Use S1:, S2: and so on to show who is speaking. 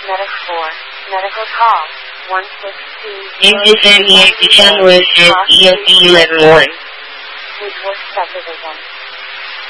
S1: Medic 4. Medical call. 162.
S2: Exit 78 to Channel ESD 11-1.
S1: Bridgeworth Subdivision.